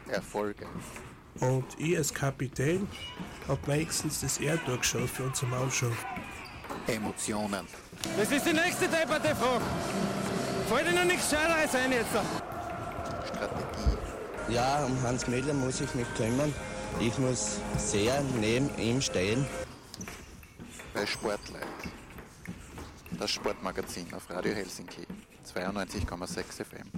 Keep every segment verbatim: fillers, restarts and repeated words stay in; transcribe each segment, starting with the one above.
Erfolge. Und ich als Kapitän hab meistens das Erdtor geschaut für unsere Mannschaft. Emotionen. Das ist die nächste depperte Frage. Fällt dir noch nichts Scheißeres ein jetzt? Strategie. Ja, um Hans Mädler muss ich mich kümmern. Ich muss sehr neben ihm stehen. Bei Sportleit. Das Sportmagazin auf Radio Helsinki. zweiundneunzig Komma sechs F M.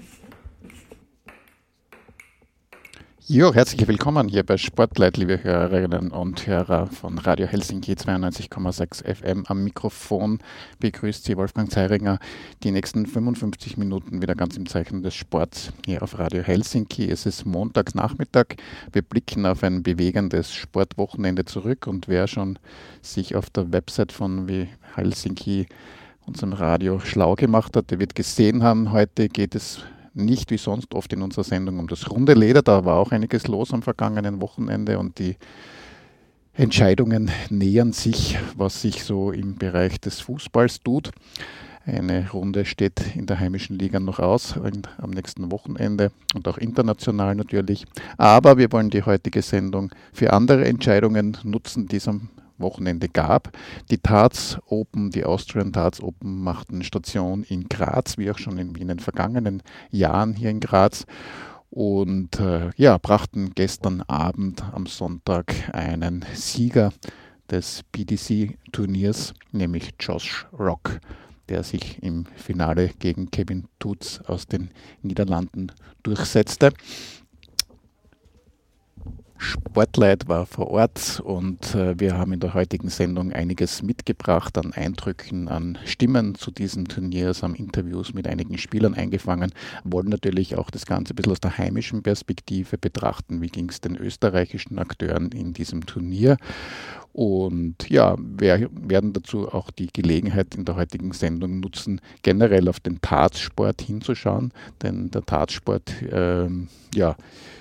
Jo, herzlich willkommen hier bei Sportleit, liebe Hörerinnen und Hörer von Radio Helsinki zweiundneunzig Komma sechs F M. Am Mikrofon begrüßt Sie Wolfgang Zeiringer. Die nächsten fünfundfünfzig Minuten wieder ganz im Zeichen des Sports hier auf Radio Helsinki. Es ist Montagnachmittag. Wir blicken auf ein bewegendes Sportwochenende zurück, und wer schon sich auf der Website von Helsinki, unserem Radio, schlau gemacht hat, der wird gesehen haben, heute geht es nicht wie sonst oft in unserer Sendung um das runde Leder. Da war auch einiges los am vergangenen Wochenende und die Entscheidungen nähern sich, was sich so im Bereich des Fußballs tut. Eine Runde steht in der heimischen Liga noch aus, am nächsten Wochenende und auch international natürlich. Aber wir wollen die heutige Sendung für andere Entscheidungen nutzen, die es am Wochenende gab. Die Darts Open, die Austrian Darts Open machten Station in Graz, wie auch schon in, in den vergangenen Jahren hier in Graz, und äh, ja, brachten gestern Abend am Sonntag einen Sieger des B D C-Turniers, nämlich Josh Rock, der sich im Finale gegen Kevin Toots aus den Niederlanden durchsetzte. Sportleit war vor Ort und äh, wir haben in der heutigen Sendung einiges mitgebracht an Eindrücken, an Stimmen zu diesem Turnier, haben Interviews mit einigen Spielern eingefangen, wollen natürlich auch das Ganze ein bisschen aus der heimischen Perspektive betrachten. Wie ging es den österreichischen Akteuren in diesem Turnier? Und ja, wir werden dazu auch die Gelegenheit in der heutigen Sendung nutzen, generell auf den Dartsport hinzuschauen, denn der Dartsport, ähm, ja,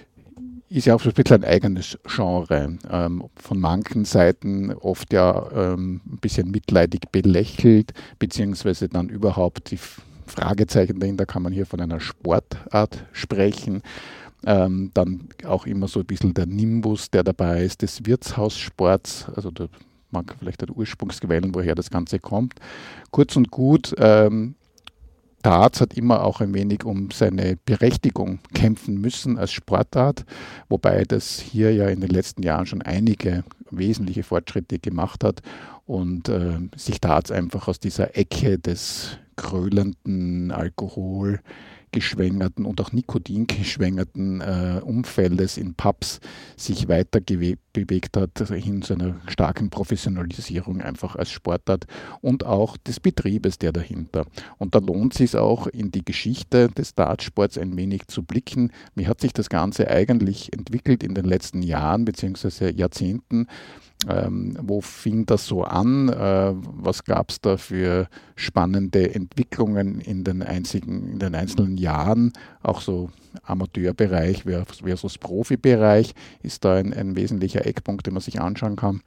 ist ja auch so ein bisschen ein eigenes Genre, ähm, von manchen Seiten oft ja ähm, ein bisschen mitleidig belächelt, beziehungsweise dann überhaupt die Fragezeichen dahinter, kann man hier von einer Sportart sprechen. Ähm, dann auch immer so ein bisschen der Nimbus, der dabei ist, des Wirtshaussports, also da mag vielleicht der Ursprungsquellen, woher das Ganze kommt. Kurz und gut, ähm, Darts hat immer auch ein wenig um seine Berechtigung kämpfen müssen als Sportart, wobei das hier ja in den letzten Jahren schon einige wesentliche Fortschritte gemacht hat und äh, sich Darts einfach aus dieser Ecke des gröhlenden, alkoholgeschwängerten und auch nikotingeschwängerten äh, Umfeldes in Pubs sich weiter gewe- bewegt hat, hin zu einer starken Professionalisierung einfach als Sportart und auch des Betriebes, der dahinter. Und da lohnt es sich auch, in die Geschichte des Dartsports ein wenig zu blicken. Wie hat sich das Ganze eigentlich entwickelt in den letzten Jahren bzw. Jahrzehnten? Ähm, wo fing das so an? Äh, was gab es da für spannende Entwicklungen in den, einzigen, in den einzelnen Jahren? Auch so Amateurbereich versus Profibereich ist da ein, ein wesentlicher Eckpunkt, den man sich anschauen kann.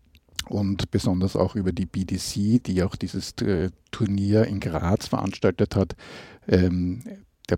Und besonders auch über die B D C, die auch dieses äh, Turnier in Graz veranstaltet hat, ähm, der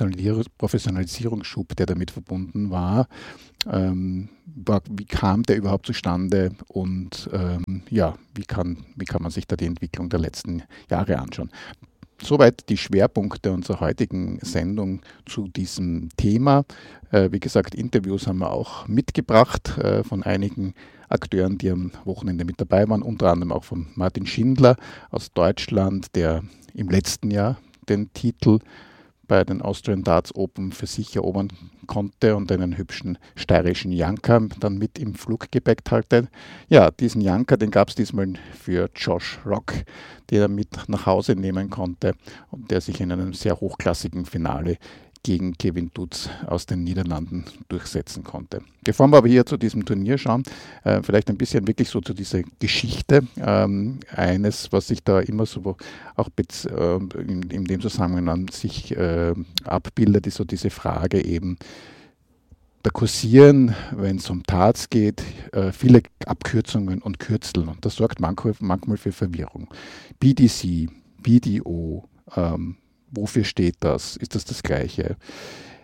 Professionalisierungsschub, der damit verbunden war, ähm, war, wie kam der überhaupt zustande und ähm, ja, wie kann, wie kann man sich da die Entwicklung der letzten Jahre anschauen. Soweit die Schwerpunkte unserer heutigen Sendung zu diesem Thema. Äh, wie gesagt, Interviews haben wir auch mitgebracht äh, von einigen Akteuren, die am Wochenende mit dabei waren, unter anderem auch von Martin Schindler aus Deutschland, der im letzten Jahr den Titel bei den Austrian Darts Open für sich erobern konnte und einen hübschen steirischen Janker dann mit im Fluggepäck hatte. Ja, diesen Janker, den gab es diesmal für Josh Rock, den er mit nach Hause nehmen konnte und der sich in einem sehr hochklassigen Finale gegen Kevin Toots aus den Niederlanden durchsetzen konnte. Bevor wir aber hier zu diesem Turnier schauen, äh, vielleicht ein bisschen wirklich so zu dieser Geschichte. Ähm, eines, was sich da immer so auch bez- äh, in, in dem Zusammenhang sich äh, abbildet, ist so diese Frage eben, da kursieren, wenn es um Darts geht, äh, viele Abkürzungen und Kürzel, und das sorgt manchmal, manchmal für Verwirrung. B D C, B D O, ähm, wofür steht das? Ist das das Gleiche?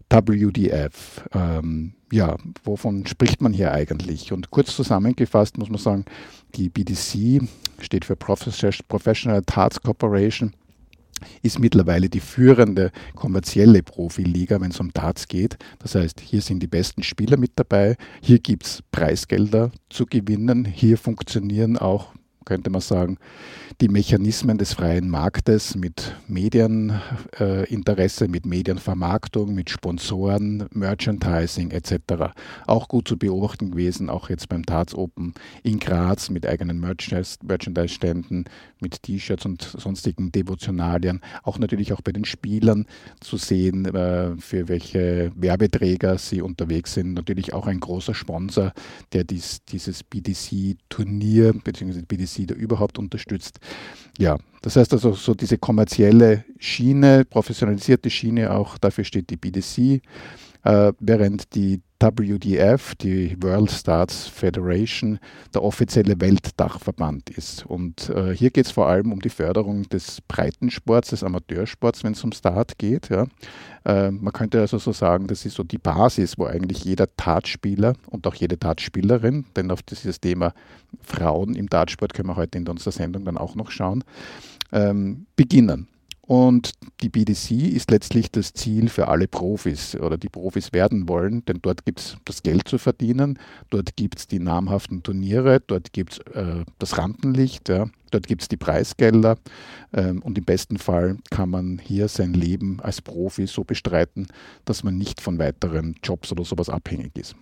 W D F. Ähm, ja, wovon spricht man hier eigentlich? Und kurz zusammengefasst muss man sagen, die B D C steht für Professional Darts Corporation, ist mittlerweile die führende kommerzielle Profiliga, wenn es um Darts geht. Das heißt, hier sind die besten Spieler mit dabei, hier gibt es Preisgelder zu gewinnen, hier funktionieren auch, könnte man sagen, die Mechanismen des freien Marktes mit Medieninteresse, äh, mit Medienvermarktung, mit Sponsoren, Merchandising et cetera. Auch gut zu beobachten gewesen, auch jetzt beim Darts Open in Graz mit eigenen Merchandise-Ständen, mit T-Shirts und sonstigen Devotionalien. Auch natürlich auch bei den Spielern zu sehen, äh, für welche Werbeträger sie unterwegs sind. Natürlich auch ein großer Sponsor, der dies, dieses B D C-Turnier bzw. B D C da überhaupt unterstützt. Ja, das heißt also so diese kommerzielle Schiene, professionalisierte Schiene, auch dafür steht die B D C, äh, während die W D F, die World Darts Federation, der offizielle Weltdachverband ist. Und äh, hier geht es vor allem um die Förderung des Breitensports, des Amateursports, wenn es ums Dart geht. Ja. Äh, man könnte also so sagen, das ist so die Basis, wo eigentlich jeder Dartspieler und auch jede Dartspielerin, denn auf dieses Thema Frauen im Dartsport können wir heute in unserer Sendung dann auch noch schauen, ähm, beginnen. Und die B D C ist letztlich das Ziel für alle Profis oder die Profis werden wollen, denn dort gibt es das Geld zu verdienen, dort gibt es die namhaften Turniere, dort gibt es äh, das Rampenlicht, ja, dort gibt es die Preisgelder ähm, und im besten Fall kann man hier sein Leben als Profi so bestreiten, dass man nicht von weiteren Jobs oder sowas abhängig ist.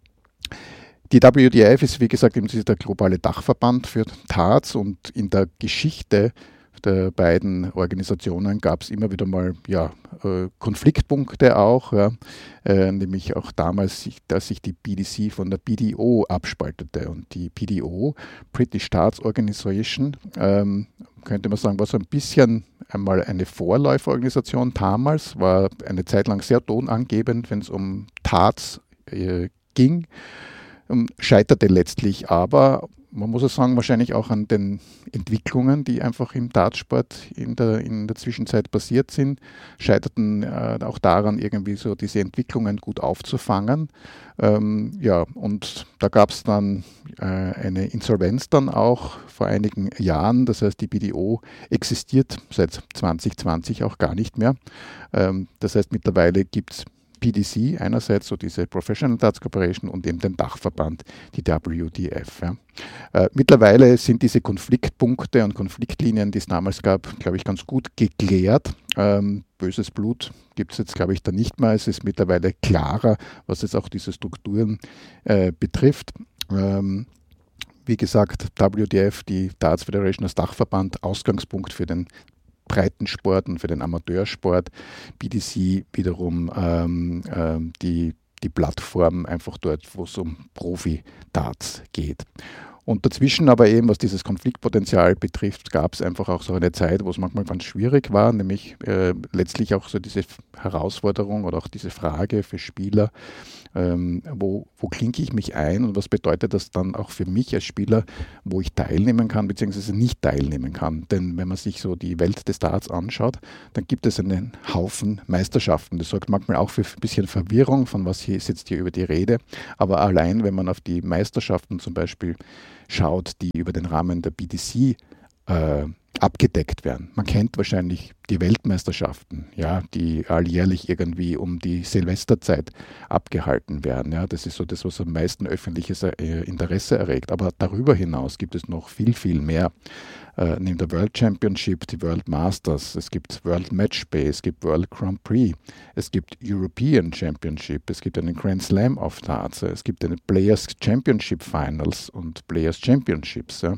Die W D F ist, wie gesagt, eben der globale Dachverband für Darts und in der Geschichte der beiden Organisationen gab es immer wieder mal ja, äh, Konfliktpunkte auch, ja, äh, nämlich auch damals, dass sich die B D C von der P D O abspaltete. Und die P D O, British Darts Organization, ähm, könnte man sagen, war so ein bisschen einmal eine Vorläuferorganisation damals, war eine Zeit lang sehr tonangebend, wenn es um Darts äh, ging, ähm, scheiterte letztlich aber, man muss es sagen, wahrscheinlich auch an den Entwicklungen, die einfach im Dartsport in der, in der Zwischenzeit passiert sind, scheiterten äh, auch daran, irgendwie so diese Entwicklungen gut aufzufangen. Ähm, ja, und da gab es dann äh, eine Insolvenz dann auch vor einigen Jahren. Das heißt, die B D O existiert seit zwanzig zwanzig auch gar nicht mehr. Ähm, das heißt, mittlerweile gibt es P D C, einerseits so diese Professional Darts Corporation und eben den Dachverband, die W D F. Ja. Äh, mittlerweile sind diese Konfliktpunkte und Konfliktlinien, die es damals gab, glaube ich, ganz gut geklärt. Ähm, böses Blut gibt es jetzt, glaube ich, da nicht mehr. Es ist mittlerweile klarer, was jetzt auch diese Strukturen äh, betrifft. Ähm, wie gesagt, W D F, die Darts Federation als Dachverband, Ausgangspunkt für den Breitensport und für den Amateursport, B D C wiederum ähm, ähm, die, die Plattform einfach dort, wo es um Profi-Darts geht. Und dazwischen aber eben, was dieses Konfliktpotenzial betrifft, gab es einfach auch so eine Zeit, wo es manchmal ganz schwierig war, nämlich äh, letztlich auch so diese Herausforderung oder auch diese Frage für Spieler, ähm, wo, wo klinke ich mich ein und was bedeutet das dann auch für mich als Spieler, wo ich teilnehmen kann bzw. nicht teilnehmen kann. Denn wenn man sich so die Welt des Darts anschaut, dann gibt es einen Haufen Meisterschaften. Das sorgt manchmal auch für ein bisschen Verwirrung, von was hier ist jetzt hier über die Rede. Aber allein, wenn man auf die Meisterschaften zum Beispiel schaut, die über den Rahmen der B D C äh, abgedeckt werden. Man kennt wahrscheinlich die Weltmeisterschaften, ja, die alljährlich irgendwie um die Silvesterzeit abgehalten werden. Ja. Das ist so das, was am meisten öffentliches Interesse erregt. Aber darüber hinaus gibt es noch viel, viel mehr. Äh, neben der World Championship, die World Masters, es gibt World Matchplay, es gibt World Grand Prix, es gibt European Championship, es gibt einen Grand Slam of Darts, es gibt eine Players Championship Finals und Players Championships. Ja.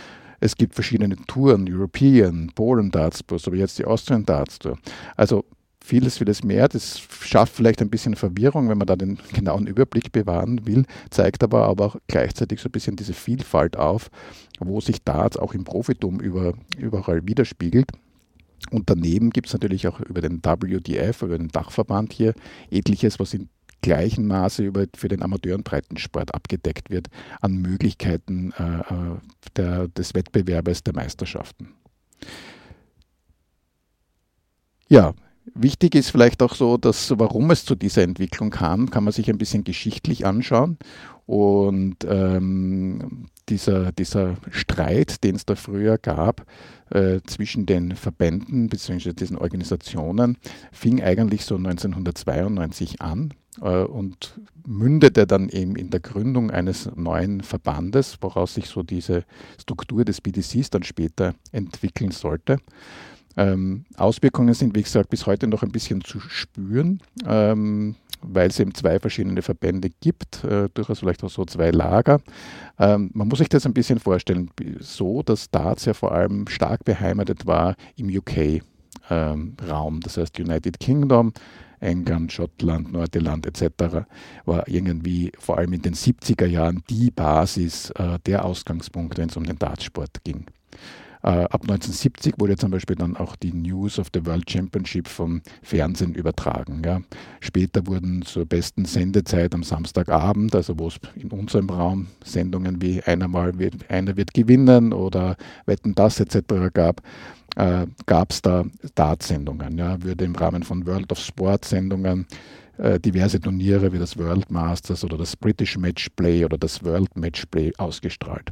Es gibt verschiedene Touren, European, Polen Darts Tour, aber jetzt die Austrian Darts Tour. Also vieles, vieles mehr. Das schafft vielleicht ein bisschen Verwirrung, wenn man da den genauen Überblick bewahren will, zeigt aber, aber auch gleichzeitig so ein bisschen diese Vielfalt auf, wo sich Darts auch im Profitum über, überall widerspiegelt. Und daneben gibt es natürlich auch über den W D F, über den Dachverband hier, etliches, was in gleichem Maße über, für den Amateur- und Breitensport abgedeckt wird, an Möglichkeiten äh, der, des Wettbewerbes der Meisterschaften. Ja, Wichtig ist vielleicht auch so, dass warum es zu dieser Entwicklung kam, kann man sich ein bisschen geschichtlich anschauen. Und ähm, dieser, dieser Streit, den es da früher gab äh, zwischen den Verbänden bzw. diesen Organisationen, fing eigentlich so neunzehnhundertzweiundneunzig an äh, und mündete dann eben in der Gründung eines neuen Verbandes, woraus sich so diese Struktur des B D Cs dann später entwickeln sollte. Ähm, Auswirkungen sind, wie gesagt, bis heute noch ein bisschen zu spüren, ähm, weil es eben zwei verschiedene Verbände gibt, äh, durchaus vielleicht auch so zwei Lager. Ähm, man muss sich das ein bisschen vorstellen, so, dass Darts ja vor allem stark beheimatet war im U K-Raum, ähm, das heißt United Kingdom, England, Schottland, Nordirland et cetera war irgendwie vor allem in den siebziger Jahren die Basis, äh, der Ausgangspunkt, wenn es um den Dartsport ging. Ab neunzehnhundertsiebzig wurde zum Beispiel dann auch die News of the World Championship vom Fernsehen übertragen. Ja. Später wurden zur besten Sendezeit am Samstagabend, also wo es in unserem Raum Sendungen wie einer, mal wird, einer wird gewinnen oder Wetten, das et cetera gab, äh, gab es da Dartsendungen. Ja. Wurde im Rahmen von World of Sport Sendungen äh, diverse Turniere wie das World Masters oder das British Matchplay oder das World Matchplay ausgestrahlt.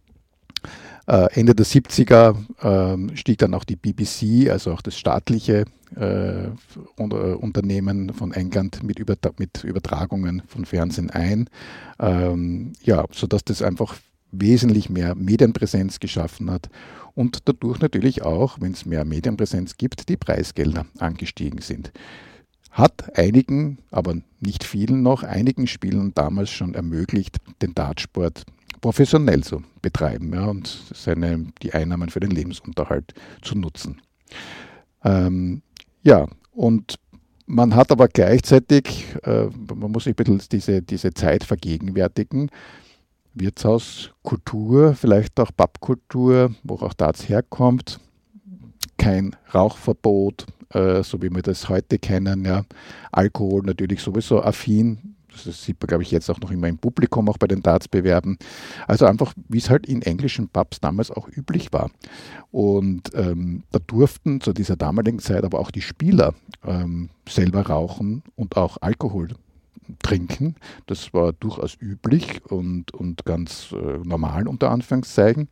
Ende der siebziger äh, stieg dann auch die B B C, also auch das staatliche äh, Unternehmen von England mit, Übertra- mit Übertragungen von Fernsehen ein, ähm, ja, sodass das einfach wesentlich mehr Medienpräsenz geschaffen hat und dadurch natürlich auch, wenn es mehr Medienpräsenz gibt, die Preisgelder angestiegen sind. Hat einigen, aber nicht vielen noch, einigen Spielern damals schon ermöglicht, den Dartsport professionell zu betreiben, ja, und seine, die Einnahmen für den Lebensunterhalt zu nutzen. Ähm, ja, und man hat aber gleichzeitig, äh, man muss sich ein bisschen diese, diese Zeit vergegenwärtigen, Wirtshauskultur, vielleicht auch Pubkultur, wo auch Darts herkommt, kein Rauchverbot, äh, so wie wir das heute kennen, ja. Alkohol natürlich sowieso affin. Das sieht man, glaube ich, jetzt auch noch immer im Publikum, auch bei den Dartsbewerben. Also einfach, wie es halt in englischen Pubs damals auch üblich war. Und ähm, da durften zu dieser damaligen Zeit aber auch die Spieler ähm, selber rauchen und auch Alkohol trinken. Das war durchaus üblich und, und ganz äh, normal unter Anführungszeichen.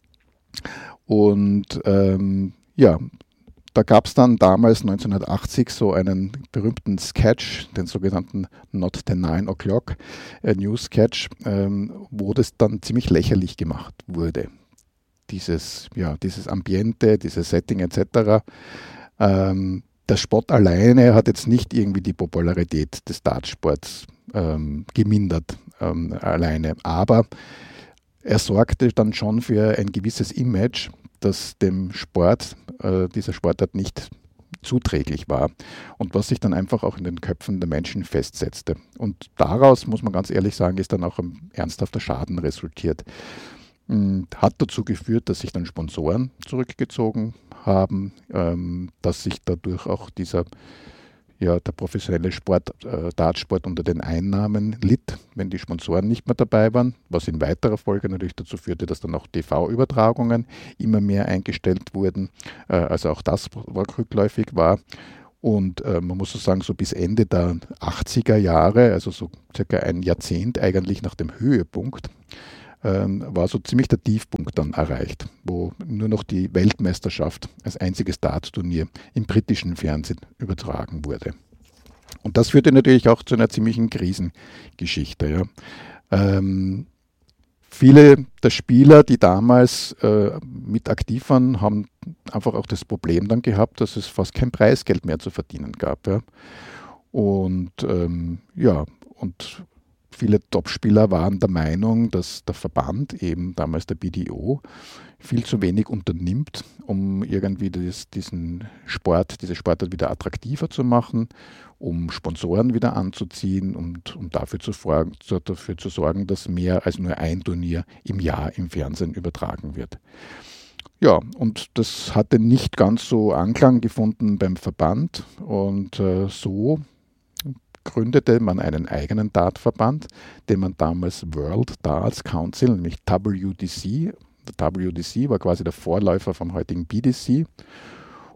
Und ähm, ja, da gab es dann damals neunzehnhundertachtzig so einen berühmten Sketch, den sogenannten Not the Nine O'Clock äh, News Sketch, ähm, wo das dann ziemlich lächerlich gemacht wurde. Dieses, ja, dieses Ambiente, dieses Setting et cetera. Ähm, der Spott alleine hat jetzt nicht irgendwie die Popularität des Dartsports ähm, gemindert ähm, alleine, aber er sorgte dann schon für ein gewisses Image, das dem Sport, äh, dieser Sportart nicht zuträglich war und was sich dann einfach auch in den Köpfen der Menschen festsetzte. Und daraus, muss man ganz ehrlich sagen, ist dann auch ein ernsthafter Schaden resultiert. Hat dazu geführt, dass sich dann Sponsoren zurückgezogen haben, ähm, dass sich dadurch auch dieser, ja, der professionelle Sport, äh, Dartsport unter den Einnahmen litt, wenn die Sponsoren nicht mehr dabei waren, was in weiterer Folge natürlich dazu führte, dass dann auch T V-Übertragungen immer mehr eingestellt wurden, äh, also auch das war rückläufig war. Und äh, man muss so sagen, so bis Ende der achtziger Jahre, also so circa ein Jahrzehnt eigentlich nach dem Höhepunkt, ähm, war so ziemlich der Tiefpunkt dann erreicht, wo nur noch die Weltmeisterschaft als einziges Dartturnier im britischen Fernsehen übertragen wurde. Und das führte natürlich auch zu einer ziemlichen Krisengeschichte. Ja. Ähm, viele der Spieler, die damals äh, mit aktiv waren, haben einfach auch das Problem dann gehabt, dass es fast kein Preisgeld mehr zu verdienen gab. Ja. Und ähm, ja, und viele Topspieler waren der Meinung, dass der Verband, eben damals der B D O, viel zu wenig unternimmt, um irgendwie das, diesen Sport, diese Sportart wieder attraktiver zu machen, um Sponsoren wieder anzuziehen und um dafür zu, dafür zu sorgen, dass mehr als nur ein Turnier im Jahr im Fernsehen übertragen wird. Ja, und das hatte nicht ganz so Anklang gefunden beim Verband und äh, so gründete man einen eigenen Dartverband, den man damals World Darts Council, nämlich W D C, der W D C war quasi der Vorläufer vom heutigen B D C.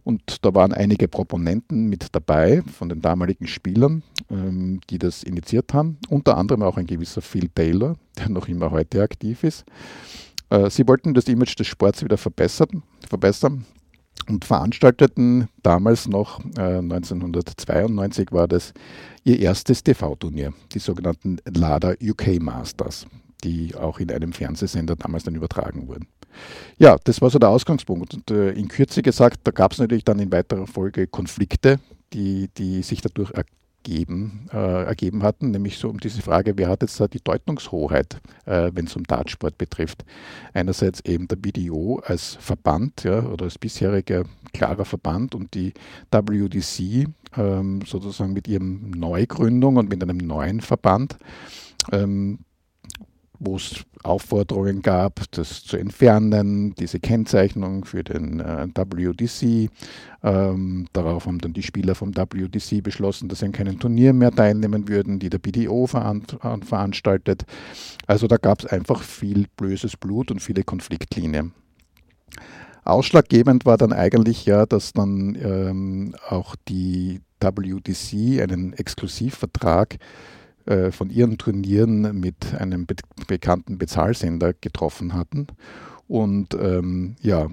Und da waren einige Proponenten mit dabei von den damaligen Spielern, ähm, die das initiiert haben. Unter anderem auch ein gewisser Phil Taylor, der noch immer heute aktiv ist. Äh, sie wollten das Image des Sports wieder verbessern, verbessern und veranstalteten damals noch, äh, neunzehnhundertzweiundneunzig war das, ihr erstes T V-Turnier, die sogenannten Lada U K Masters, die auch in einem Fernsehsender damals dann übertragen wurden. Ja, das war so der Ausgangspunkt. Und äh, in Kürze gesagt, da gab es natürlich dann in weiterer Folge Konflikte, die, die sich dadurch ergeben, äh, ergeben hatten, nämlich so um diese Frage, wer hat jetzt da die Deutungshoheit, äh, wenn es um Dartsport betrifft. Einerseits eben der B D O als Verband, ja, oder als bisheriger klarer Verband und die W D C ähm, sozusagen mit ihrem Neugründung und mit einem neuen Verband, ähm, wo es Aufforderungen gab, das zu entfernen, diese Kennzeichnung für den äh, W D C. Ähm, darauf haben dann die Spieler vom W D C beschlossen, dass sie an keinem Turnier mehr teilnehmen würden, die der B D O veran veranstaltet. Also da gab es einfach viel böses Blut und viele Konfliktlinien. Ausschlaggebend war dann eigentlich ja, dass dann ähm, auch die W D C einen Exklusivvertrag von ihren Turnieren mit einem be bekannten Bezahlsender getroffen hatten und ähm, ja,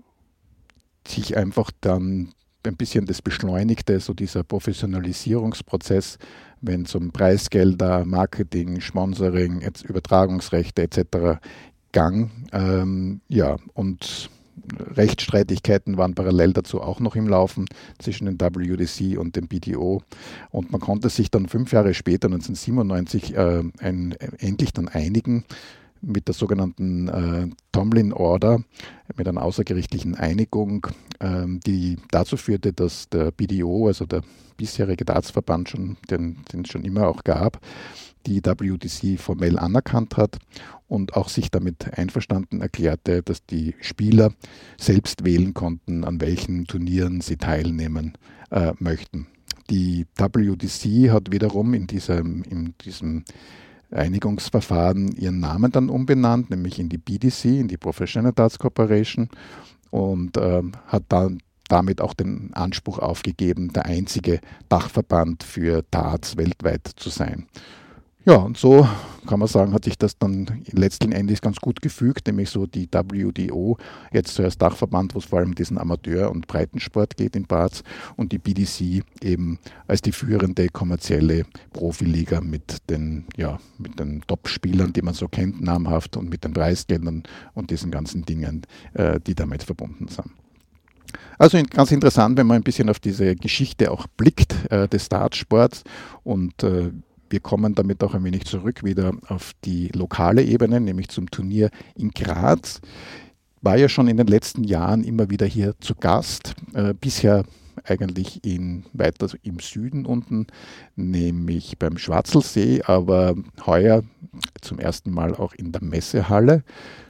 sich einfach dann ein bisschen das beschleunigte, so dieser Professionalisierungsprozess, wenn es um Preisgelder, Marketing, Sponsoring, Übertragungsrechte et cetera gang. Ähm, ja, und Rechtsstreitigkeiten waren parallel dazu auch noch im Laufen zwischen dem W D C und dem B D O. Und man konnte sich dann fünf Jahre später, neunzehnhundertsiebenundneunzig, äh, ein, endlich dann einigen mit der sogenannten äh, Tomlin Order, mit einer außergerichtlichen Einigung, äh, die dazu führte, dass der B D O, also der bisherige Dartsverband, schon, den, den es schon immer auch gab, die W D C formell anerkannt hat und auch sich damit einverstanden erklärte, dass die Spieler selbst wählen konnten, an welchen Turnieren sie teilnehmen äh, möchten. Die W D C hat wiederum in diesem, in diesem Einigungsverfahren ihren Namen dann umbenannt, nämlich in die B D C, in die Professional Darts Corporation, und äh, hat dann damit auch den Anspruch aufgegeben, der einzige Dachverband für Darts weltweit zu sein. Ja, und so kann man sagen, hat sich das dann letzten Endes ganz gut gefügt, nämlich so die W D O jetzt so als Dachverband, wo es vor allem diesen Amateur- und Breitensport geht in Darts, und die B D C eben als die führende kommerzielle Profiliga mit den, ja, mit den Top-Spielern, die man so kennt, namhaft, und mit den Preisgeldern und diesen ganzen Dingen, äh, die damit verbunden sind. Also ganz interessant, wenn man ein bisschen auf diese Geschichte auch blickt äh, des Dartsports, und äh, wir kommen damit auch ein wenig zurück wieder auf die lokale Ebene, nämlich zum Turnier in Graz. War ja schon in den letzten Jahren immer wieder hier zu Gast, äh, bisher eigentlich in, weiter im Süden unten, nämlich beim Schwarzelsee, aber heuer zum ersten Mal auch in der Messehalle.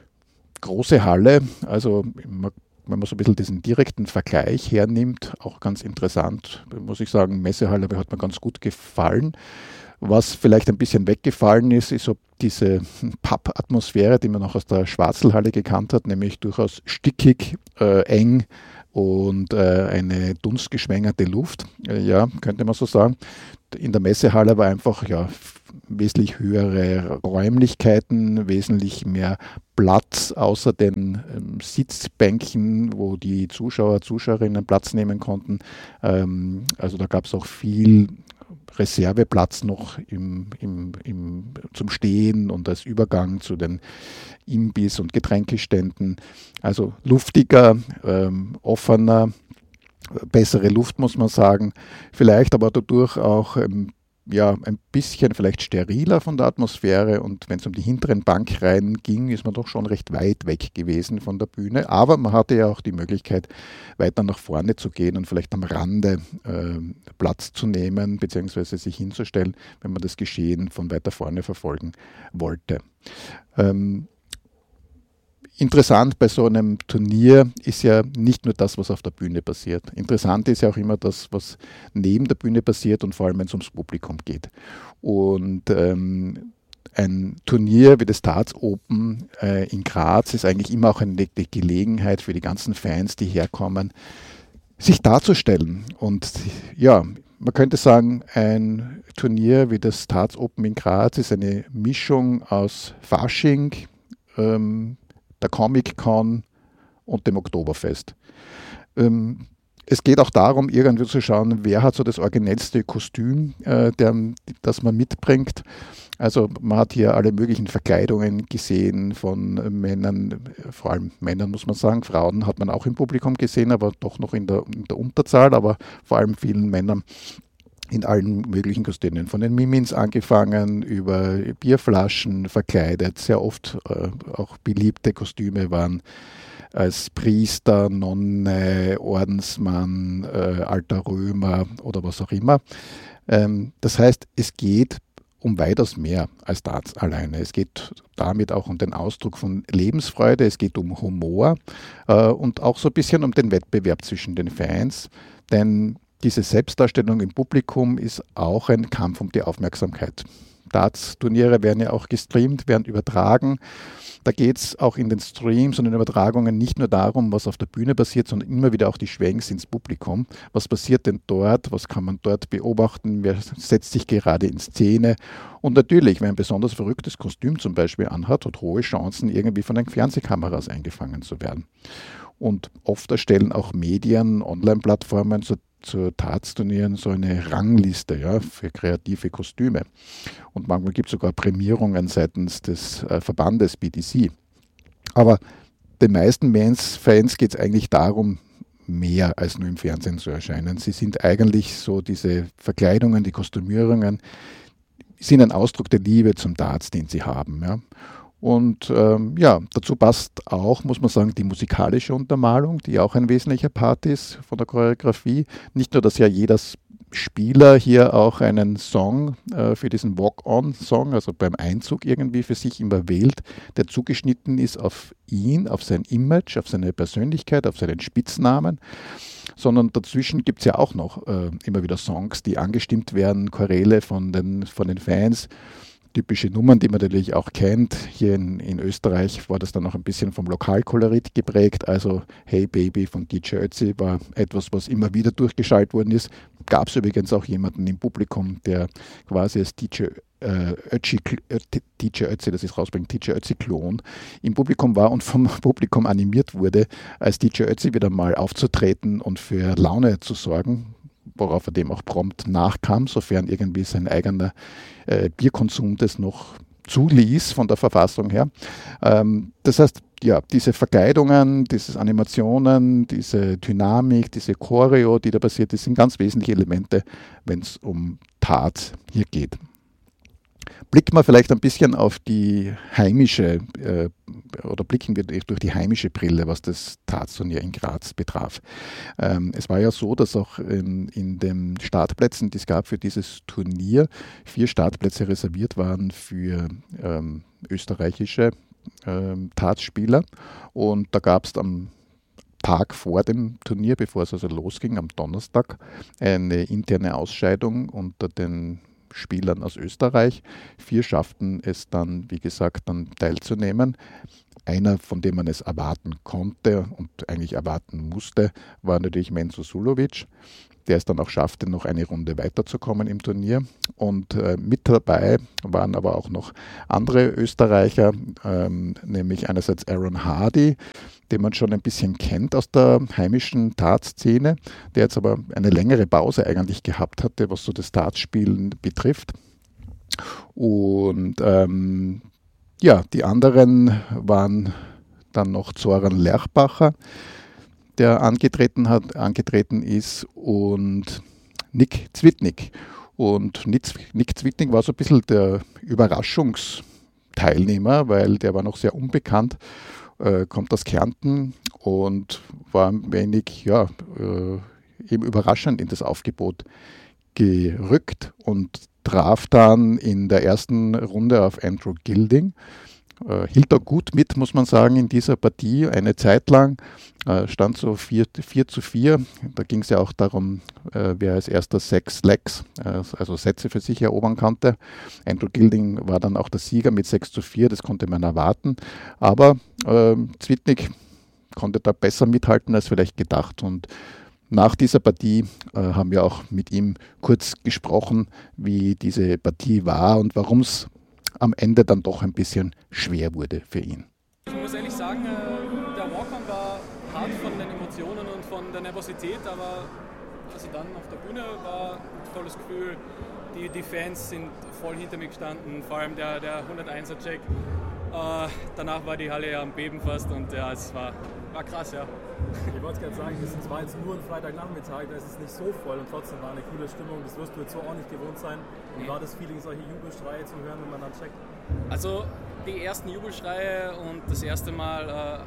Große Halle, also man, wenn man so ein bisschen diesen direkten Vergleich hernimmt, auch ganz interessant, muss ich sagen, Messehalle hat mir ganz gut gefallen. Was vielleicht ein bisschen weggefallen ist, ist so diese Pub-Atmosphäre, die man auch aus der Schwarzelhalle gekannt hat, nämlich durchaus stickig, äh, eng und äh, eine dunstgeschwängerte Luft, äh, ja, könnte man so sagen. In der Messehalle war einfach ja wesentlich höhere Räumlichkeiten, wesentlich mehr Platz außer den ähm, Sitzbänken, wo die Zuschauer, Zuschauerinnen Platz nehmen konnten. Ähm, also da gab es auch viel Reserveplatz noch im, im, im, zum Stehen und als Übergang zu den Imbiss- und Getränkeständen. Also luftiger, ähm, offener, bessere Luft, muss man sagen. Vielleicht aber dadurch auch ähm, ja, ein bisschen vielleicht steriler von der Atmosphäre, und wenn es um die hinteren Bankreihen ging, ist man doch schon recht weit weg gewesen von der Bühne. Aber man hatte ja auch die Möglichkeit, weiter nach vorne zu gehen und vielleicht am Rande äh, Platz zu nehmen, beziehungsweise sich hinzustellen, wenn man das Geschehen von weiter vorne verfolgen wollte. Ähm, Interessant bei so einem Turnier ist ja nicht nur das, was auf der Bühne passiert. Interessant ist ja auch immer das, was neben der Bühne passiert, und vor allem, wenn es ums Publikum geht. Und ähm, ein Turnier wie das Darts Open äh, in Graz ist eigentlich immer auch eine Gelegenheit für die ganzen Fans, die herkommen, sich darzustellen. Und ja, man könnte sagen, ein Turnier wie das Darts Open in Graz ist eine Mischung aus Fasching, ähm, der Comic-Con und dem Oktoberfest. Ähm, es geht auch darum, irgendwie zu schauen, wer hat so das originellste Kostüm, äh, der, das man mitbringt. Also man hat hier alle möglichen Verkleidungen gesehen von Männern, vor allem Männern muss man sagen, Frauen hat man auch im Publikum gesehen, aber doch noch in der, in der Unterzahl, aber vor allem vielen Männern in allen möglichen Kostümen, von den Mimins angefangen, über Bierflaschen verkleidet, sehr oft äh, auch beliebte Kostüme waren als Priester, Nonne, Ordensmann, äh, alter Römer oder was auch immer. Ähm, das heißt, es geht um weitaus mehr als Darts alleine. Es geht damit auch um den Ausdruck von Lebensfreude, es geht um Humor äh, und auch so ein bisschen um den Wettbewerb zwischen den Fans, denn diese Selbstdarstellung im Publikum ist auch ein Kampf um die Aufmerksamkeit. Darts-Turniere werden ja auch gestreamt, werden übertragen. Da geht es auch in den Streams und den Übertragungen nicht nur darum, was auf der Bühne passiert, sondern immer wieder auch die Schwenks ins Publikum. Was passiert denn dort? Was kann man dort beobachten? Wer setzt sich gerade in Szene? Und natürlich, wer ein besonders verrücktes Kostüm zum Beispiel anhat, hat hohe Chancen, irgendwie von den Fernsehkameras eingefangen zu werden. Und oft erstellen auch Medien, Online-Plattformen zu zu Darts-Turnieren so eine Rangliste, ja, für kreative Kostüme. Und manchmal gibt es sogar Prämierungen seitens des äh, Verbandes B D C. Aber den meisten Fans geht es eigentlich darum, mehr als nur im Fernsehen zu erscheinen. Sie sind eigentlich so, diese Verkleidungen, die Kostümierungen, sind ein Ausdruck der Liebe zum Darts, den sie haben. Ja. Und ähm, ja, dazu passt auch, muss man sagen, die musikalische Untermalung, die auch ein wesentlicher Part ist von der Choreografie. Nicht nur, dass ja jeder Spieler hier auch einen Song äh, für diesen Walk-On-Song, also beim Einzug irgendwie für sich immer wählt, der zugeschnitten ist auf ihn, auf sein Image, auf seine Persönlichkeit, auf seinen Spitznamen, sondern dazwischen gibt es ja auch noch äh, immer wieder Songs, die angestimmt werden, Choräle von den, von den Fans. Typische Nummern, die man natürlich auch kennt. Hier in, in Österreich war das dann noch ein bisschen vom Lokalkolorit geprägt. Also Hey Baby von D J Ötzi war etwas, was immer wieder durchgeschaltet worden ist. Gab es übrigens auch jemanden im Publikum, der quasi als D J äh, Ötzi, D J Ötzi, das ist rausbringt, D J Ötzi-Klon, im Publikum war und vom Publikum animiert wurde, als D J Ötzi wieder mal aufzutreten und für Laune zu sorgen, worauf er dem auch prompt nachkam, sofern irgendwie sein eigener äh, Bierkonsum das noch zuließ von der Verfassung her. Ähm, das heißt, ja, diese Verkleidungen, diese Animationen, diese Dynamik, diese Choreo, die da passiert ist, sind ganz wesentliche Elemente, wenn es um Darts hier geht. Blicken wir vielleicht ein bisschen auf die heimische, äh, oder blicken wir durch die heimische Brille, was das Darts-Turnier in Graz betraf. Ähm, es war ja so, dass auch in, in den Startplätzen, die es gab für dieses Turnier, vier Startplätze reserviert waren für ähm, österreichische ähm, Darts-Spieler. Und da gab es am Tag vor dem Turnier, bevor es also losging, am Donnerstag, eine interne Ausscheidung unter den Spielern aus Österreich. Vier schafften es dann, wie gesagt, dann teilzunehmen. Einer, von dem man es erwarten konnte und eigentlich erwarten musste, war natürlich Menzo Sulovic, der es dann auch schaffte, noch eine Runde weiterzukommen im Turnier. Und äh, mit dabei waren aber auch noch andere Österreicher, ähm, nämlich einerseits Aaron Hardy, den man schon ein bisschen kennt aus der heimischen Darts-Szene, der jetzt aber eine längere Pause eigentlich gehabt hatte, was so das Dartspielen betrifft. Und ähm, ja, die anderen waren dann noch Zoran Lerchbacher, der angetreten hat, angetreten ist, und Nick Zwitnik. Und Nick Zwitnik war so ein bisschen der Überraschungsteilnehmer, weil der war noch sehr unbekannt, äh, kommt aus Kärnten und war ein wenig, ja, äh, eben überraschend in das Aufgebot gerückt und traf dann in der ersten Runde auf Andrew Gilding. Äh, hielt er gut mit, muss man sagen, in dieser Partie. Eine Zeit lang äh, stand so vier zu vier. Da ging es ja auch darum, äh, wer als erster sechs Legs, äh, also Sätze für sich erobern konnte. Andrew Gilding war dann auch der Sieger mit sechs zu vier, das konnte man erwarten. Aber äh, Zwitnik konnte da besser mithalten als vielleicht gedacht. Und nach dieser Partie äh, haben wir auch mit ihm kurz gesprochen, wie diese Partie war und warum es am Ende dann doch ein bisschen schwer wurde für ihn. Ich muss ehrlich sagen, äh, der Walk-On war hart von den Emotionen und von der Nervosität, aber also dann auf der Bühne war ein tolles Gefühl. Die, die Fans sind voll hinter mir gestanden, vor allem der, der hunderteiner-Check. Äh, danach war die Halle ja am Beben fast und ja, es war, war krass, ja. Ich wollte gerade sagen, es war jetzt nur ein Freitagnachmittag, da ist es nicht so voll und trotzdem war eine coole Stimmung. Das wirst du jetzt so auch nicht gewohnt sein. Wie war das Feeling, solche Jubelschreie zu hören, wenn man dann checkt? Also die ersten Jubelschreie und das erste Mal, äh,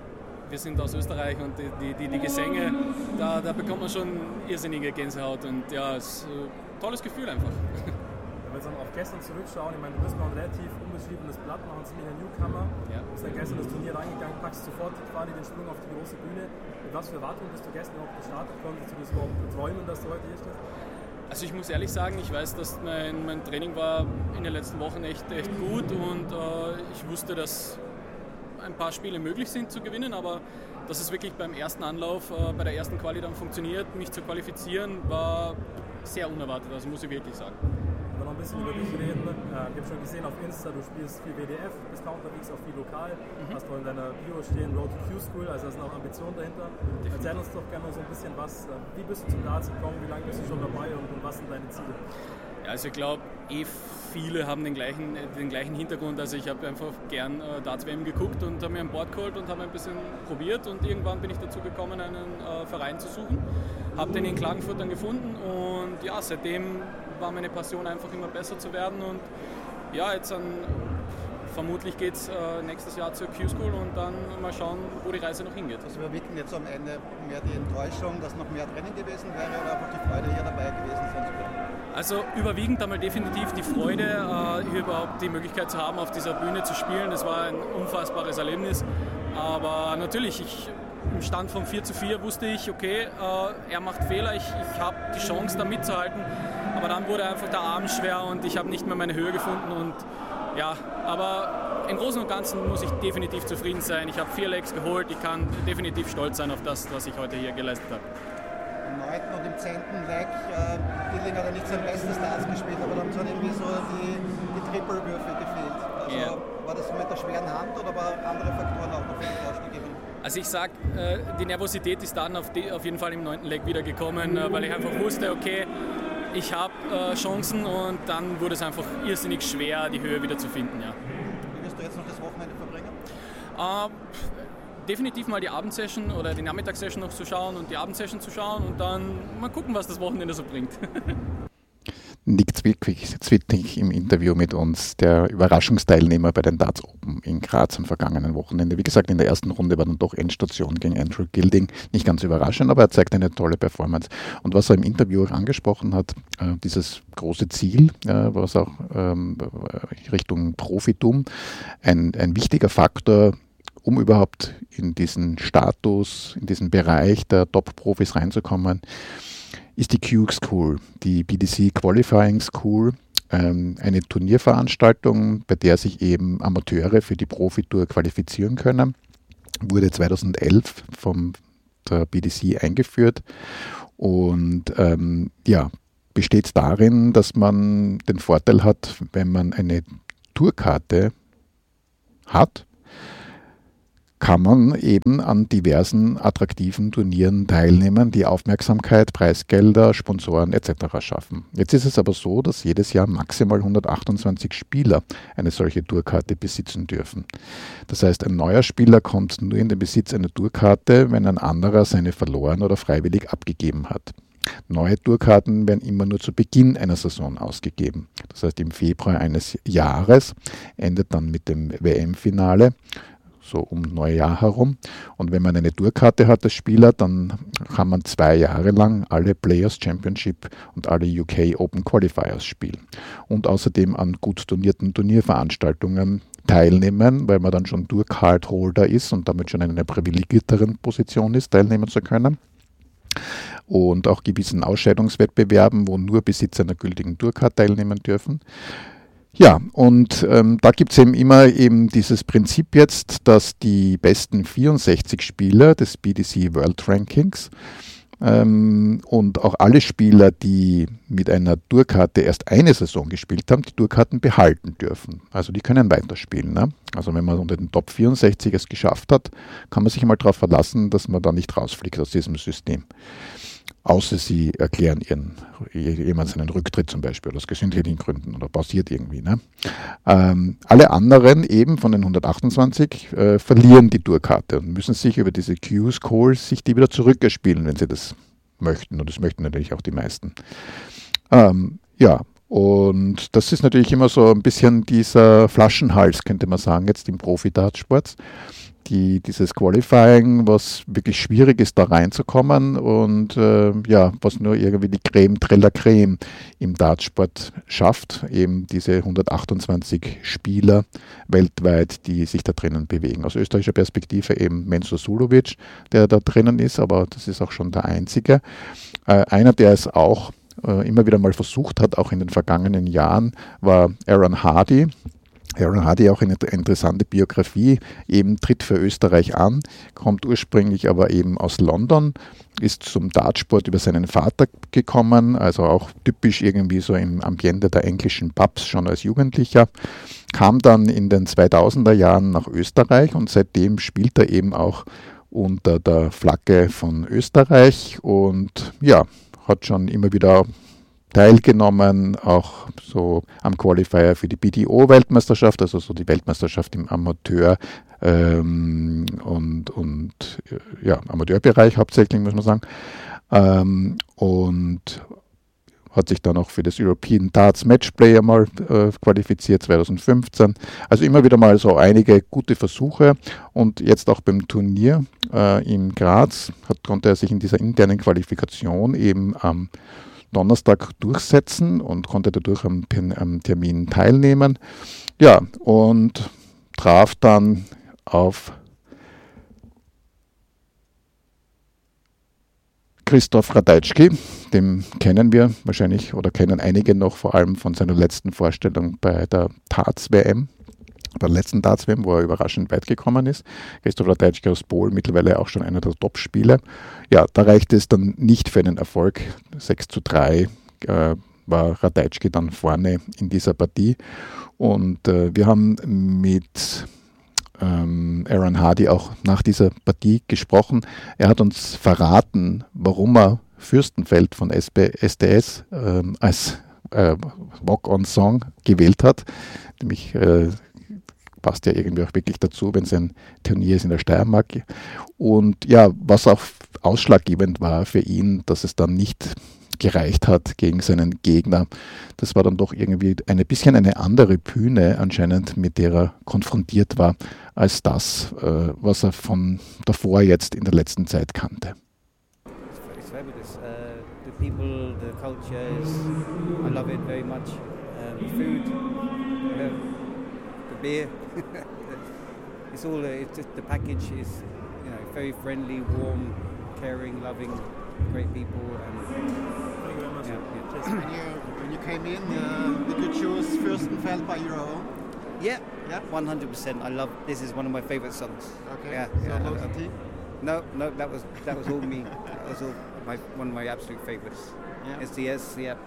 wir sind aus Österreich und die, die, die, die Gesänge, da, da bekommt man schon irrsinnige Gänsehaut und ja, es ist ein tolles Gefühl einfach. Wenn wir jetzt auf gestern zurückschauen, ich meine, du bist noch ein relativ unbeschriebenes Blatt, noch ein ziemlicher Newcomer. Ja. Du bist dann gestern das Turnier reingegangen, packst sofort quasi den Sprung auf die große Bühne. Mit was für Erwartungen bist du gestern überhaupt gestartet? Konntest du das überhaupt träumen, dass du heute hier stehst? Also ich muss ehrlich sagen, ich weiß, dass mein, mein Training war in den letzten Wochen echt, echt gut und äh, ich wusste, dass ein paar Spiele möglich sind zu gewinnen, aber dass es wirklich beim ersten Anlauf, äh, bei der ersten Quali dann funktioniert, mich zu qualifizieren, war sehr unerwartet, also muss ich wirklich sagen. Wir noch ein bisschen über dich reden. Äh, ich habe schon gesehen auf Insta, du spielst viel W D F, bist da unterwegs, auch viel lokal. Mhm. Hast du in deiner Bio stehen Road to Q-School, also da sind auch Ambitionen dahinter. Definitiv. Erzähl uns doch gerne so ein bisschen was. Wie bist du zum Darts gekommen, wie lange bist du schon dabei und, und was sind deine Ziele? Ja, also ich glaube, eh viele haben den gleichen, den gleichen Hintergrund. Also ich habe einfach gern äh, Darts-W M geguckt und habe mir ein Board geholt und habe ein bisschen probiert und irgendwann bin ich dazu gekommen, einen äh, Verein zu suchen. Habe den in Klagenfurt dann gefunden und ja, seitdem war meine Passion einfach immer besser zu werden und ja, jetzt dann vermutlich geht es äh, nächstes Jahr zur Q-School und dann mal schauen, wo die Reise noch hingeht. Was überwiegt jetzt am Ende mehr die Enttäuschung, dass noch mehr Training gewesen wäre oder einfach die Freude, hier dabei gewesen sein zu können? Also überwiegend einmal definitiv die Freude, äh, hier überhaupt die Möglichkeit zu haben, auf dieser Bühne zu spielen. Das war ein unfassbares Erlebnis, aber natürlich, ich, im Stand von vier zu vier wusste ich, okay, äh, er macht Fehler, ich, ich habe die Chance da mitzuhalten, aber dann wurde einfach der Arm schwer und ich habe nicht mehr meine Höhe gefunden und ja, aber im Großen und Ganzen muss ich definitiv zufrieden sein. Ich habe vier Legs geholt, ich kann definitiv stolz sein auf das, was ich heute hier geleistet habe. Im neunten und im zehnten Leg, äh, Bilding hat ja nicht sein bestes Darts gespielt, aber da haben so irgendwie so die, die Triple-Würfe gefehlt. Also yeah. War das mit der schweren Hand oder waren andere Faktoren auch noch für den ausschlaggebend? Also ich sag, äh, die Nervosität ist dann auf, die, auf jeden Fall im neunten Leg wieder gekommen, äh, weil ich einfach wusste, okay, ich habe äh, Chancen und dann wurde es einfach irrsinnig schwer, die Höhe wieder zu finden. Ja. Wie wirst du jetzt noch das Wochenende verbringen? Äh, definitiv mal die Abendsession oder die Nachmittagssession noch zu schauen und die Abendsession zu schauen und dann mal gucken, was das Wochenende so bringt. Nick Zwittnig im Interview mit uns, der Überraschungsteilnehmer bei den Darts Open in Graz am vergangenen Wochenende. Wie gesagt, in der ersten Runde war dann doch Endstation gegen Andrew Gilding. Nicht ganz überraschend, aber er zeigt eine tolle Performance. Und was er im Interview auch angesprochen hat, äh, dieses große Ziel, äh, was auch ähm, Richtung Profitum, ein, ein wichtiger Faktor, um überhaupt in diesen Status, in diesen Bereich der Top-Profis reinzukommen, ist die Q-School, die B D C Qualifying School, ähm, eine Turnierveranstaltung, bei der sich eben Amateure für die Profitour qualifizieren können. Wurde zweitausendelf vom der B D C eingeführt und ähm, ja, besteht darin, dass man den Vorteil hat, wenn man eine Tourkarte hat, kann man eben an diversen attraktiven Turnieren teilnehmen, die Aufmerksamkeit, Preisgelder, Sponsoren et cetera schaffen. Jetzt ist es aber so, dass jedes Jahr maximal hundertachtundzwanzig Spieler eine solche Tourkarte besitzen dürfen. Das heißt, ein neuer Spieler kommt nur in den Besitz einer Tourkarte, wenn ein anderer seine verloren oder freiwillig abgegeben hat. Neue Tourkarten werden immer nur zu Beginn einer Saison ausgegeben. Das heißt, im Februar eines Jahres endet dann mit dem W M-Finale, so um Neujahr herum. Und wenn man eine Tourkarte hat als Spieler, dann kann man zwei Jahre lang alle Players Championship und alle U K Open Qualifiers spielen. Und außerdem an gut turnierten Turnierveranstaltungen teilnehmen, weil man dann schon Tourcard-Holder ist und damit schon in einer privilegierteren Position ist, teilnehmen zu können. Und auch gewissen Ausscheidungswettbewerben, wo nur Besitzer einer gültigen Tourcard teilnehmen dürfen. Ja, und ähm, da gibt es eben immer eben dieses Prinzip jetzt, dass die besten vierundsechzig Spieler des B D C World Rankings Ähm, und auch alle Spieler, die mit einer Tourkarte erst eine Saison gespielt haben, die Tourkarten behalten dürfen. Also die können weiterspielen. Ne? Also wenn man unter den Top vierundsechzig es geschafft hat, kann man sich mal darauf verlassen, dass man da nicht rausfliegt aus diesem System. Außer sie erklären ihren, jemand seinen Rücktritt zum Beispiel aus gesundheitlichen Gründen oder pausiert irgendwie. Ne? Ähm, alle anderen eben von den hundertachtundzwanzig äh, verlieren die Tourkarte und müssen sich über diese Q-Scores sich die wieder zurückerspielen, wenn sie das möchten. Und das möchten natürlich auch die meisten. Ähm, ja, und das ist natürlich immer so ein bisschen dieser Flaschenhals, könnte man sagen, jetzt im Profi-Dartsport. Die, dieses Qualifying, was wirklich schwierig ist, da reinzukommen und äh, ja, was nur irgendwie die Creme de la Creme im Dartsport schafft, eben diese hundertachtundzwanzig Spieler weltweit, die sich da drinnen bewegen. Aus österreichischer Perspektive eben Mensur Suljovic, der da drinnen ist, aber das ist auch schon der einzige. Äh, einer, der es auch äh, immer wieder mal versucht hat, auch in den vergangenen Jahren, war Aaron Hardy. Aaron Hardy, auch eine interessante Biografie, eben tritt für Österreich an, kommt ursprünglich aber eben aus London, ist zum Dartsport über seinen Vater gekommen, also auch typisch irgendwie so im Ambiente der englischen Pubs schon als Jugendlicher, kam dann in den zweitausender Jahren nach Österreich und seitdem spielt er eben auch unter der Flagge von Österreich und ja, hat schon immer wieder teilgenommen, auch so am Qualifier für die B D O-Weltmeisterschaft, also so die Weltmeisterschaft im Amateur- ähm, und, und ja, Amateurbereich hauptsächlich, muss man sagen. Ähm, und hat sich dann auch für das European Darts Matchplay einmal äh, qualifiziert, zweitausendfünfzehn. Also immer wieder mal so einige gute Versuche und jetzt auch beim Turnier äh, in Graz hat, konnte er sich in dieser internen Qualifikation eben am ähm, Donnerstag durchsetzen und konnte dadurch am, am Termin teilnehmen. Ja, und traf dann auf Christoph Ratajski, den kennen wir wahrscheinlich oder kennen einige noch, vor allem von seiner letzten Vorstellung bei der Darts-W M. Bei der letzten Darts-W M, wo er überraschend weit gekommen ist. Christoph Ratajski aus Polen, mittlerweile auch schon einer der Top-Spiele. Ja, da reichte es dann nicht für einen Erfolg. sechs zu drei äh, war Ratajski dann vorne in dieser Partie. Und äh, wir haben mit ähm, Aaron Hardy auch nach dieser Partie gesprochen. Er hat uns verraten, warum er Fürstenfeld von S D S äh, als äh, Walk-on-Song gewählt hat. Nämlich äh, passt ja irgendwie auch wirklich dazu, wenn es ein Turnier ist in der Steiermark. Und ja, was auch ausschlaggebend war für ihn, dass es dann nicht gereicht hat gegen seinen Gegner. Das war dann doch irgendwie ein bisschen eine andere Bühne anscheinend, mit der er konfrontiert war, als das, äh, was er von davor jetzt in der letzten Zeit kannte. It's fabulous. Uh, the people, the culture, is, I love it very much. Uh, the food, uh, the beer, it's all. Uh, it's just the package is, you know, very friendly, warm, caring, loving, great people. And thank you very much. Yeah, yeah. Just when you when you came in, uh, did you choose Fürstenfeld by your own? Yeah, Yeah. one hundred percent. I love. This is one of my favorite songs. Okay. Yeah, So yeah. loyalty. No, no, that was that was all me. That was all my one of my absolute favorites. Yeah. S D S, yeah.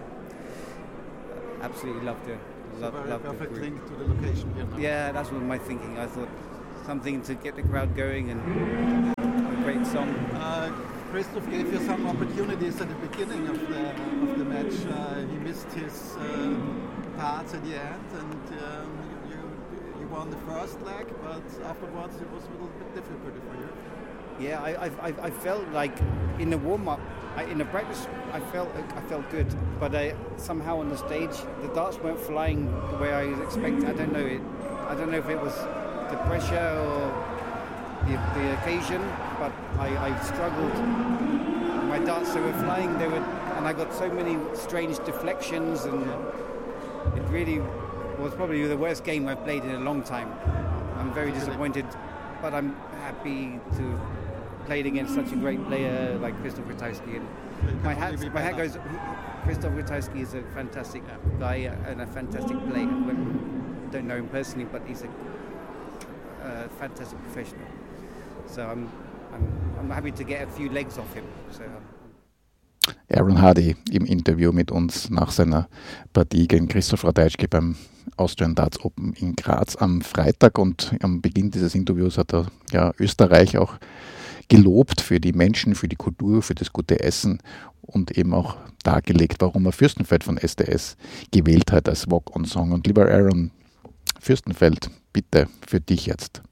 Absolutely loved it. So Love, very loved the perfect group. link to the location here now. Yeah, that's what my thinking. I thought something to get the crowd going and a great song. Uh, Christoph gave you some opportunities at the beginning of the of the match. Uh, he missed his uh, parts at the end, and um, you you won the first leg, but afterwards it was a little bit difficult for you. Yeah, I I, I felt like in the warm up, in the practice, I felt I felt good, but I, somehow on the stage the darts weren't flying the way I was expecting. I don't know it. I don't know if it was the pressure or the, the occasion, but I, I struggled. My darts, they were flying, they were, and I got so many strange deflections, and it really was probably the worst game I've played in a long time. I'm very disappointed, but I'm happy to play against such a great player like Christoph Ratajski. And my hat, my hat goes. Christoph Ratajski is a fantastic guy and a fantastic player. I don't know him personally, but he's a uh, fantastic professional. So I'm, I'm, I'm happy to get a few legs off him. So. Aaron Hardy im Interview mit uns nach seiner Partie gegen Christoph Ratajski beim Austrian Darts Open in Graz am Freitag. Und am Beginn dieses Interviews hat er ja Österreich auch gelobt für die Menschen, für die Kultur, für das gute Essen und eben auch dargelegt, warum er Fürstenfeld von S D S gewählt hat als Walk-on-Song. Und lieber Aaron, Fürstenfeld, bitte für dich jetzt.